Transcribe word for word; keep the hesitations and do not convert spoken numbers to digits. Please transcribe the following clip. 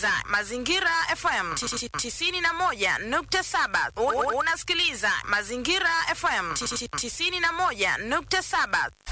unasikiliza Mazingira F M tisini na moja nukta saba. Unasikiliza Mazingira F M tisini na moja nukta saba.